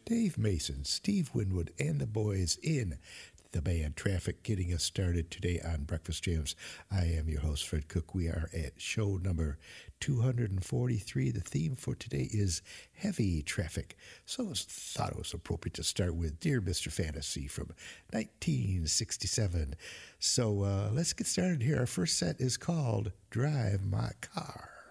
Dave Mason, Steve Winwood, and the boys in the band Traffic getting us started today on Breakfast Jams. I am your host, Fred Cook. We are at show number 243. The theme for today is heavy traffic. So I thought it was appropriate to start with Dear Mr. Fantasy from 1967. So let's get started here. Our first set is called Drive My Car.